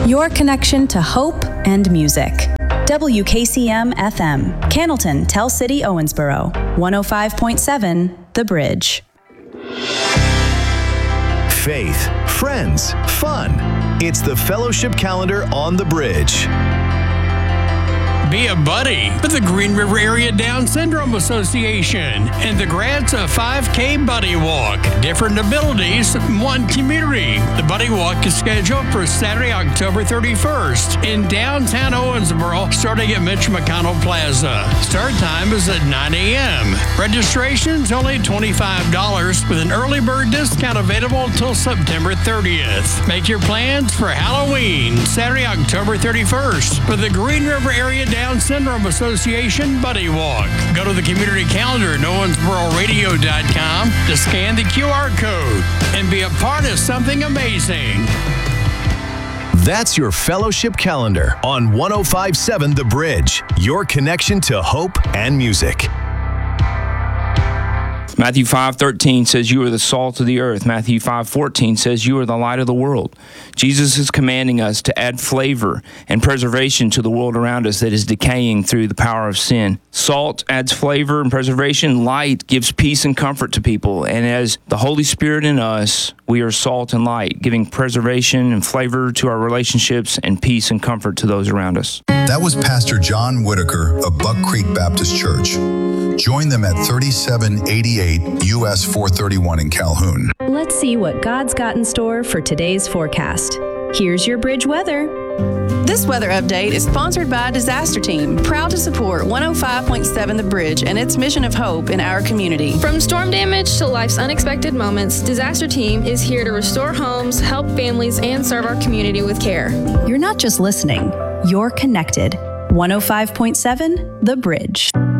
Your connection to hope and music. WKCM FM, Cannelton, Tell City, Owensboro, 105.7, The Bridge. Faith, friends, fun. It's the Fellowship Calendar on The Bridge. Be a buddy with the Green River Area Down Syndrome Association and the grants of 5K Buddy Walk. Different abilities, one community. The Buddy Walk is scheduled for Saturday, October 31st in downtown Owensboro, starting at Mitch McConnell Plaza. Start time is at 9 a.m. Registration's only $25 with an early bird discount available until September 30th. Make your plans for Halloween, Saturday, October 31st with the Green River Area Down Syndrome Association Buddy Walk. Go to the community calendar at owensbororadio.com to scan the QR code and be a part of something amazing. That's your Fellowship Calendar on 105.7 The Bridge, your connection to hope and music. Matthew 5:13 says you are the salt of the earth. Matthew 5:14 says you are the light of the world. Jesus is commanding us to add flavor and preservation to the world around us that is decaying through the power of sin. Salt adds flavor and preservation. Light gives peace and comfort to people. And as the Holy Spirit in us, we are salt and light, giving preservation and flavor to our relationships and peace and comfort to those around us. That was Pastor John Whitaker of Buck Creek Baptist Church. Join them at 3788 US 431 in Calhoun. Let's see what God's got in store for today's forecast. Here's your Bridge weather. This weather update is sponsored by Disaster Team, proud to support 105.7 The Bridge and its mission of hope in our community. From storm damage to life's unexpected moments, Disaster Team is here to restore homes, help families, and serve our community with care. You're not just listening, you're connected. 105.7 The Bridge.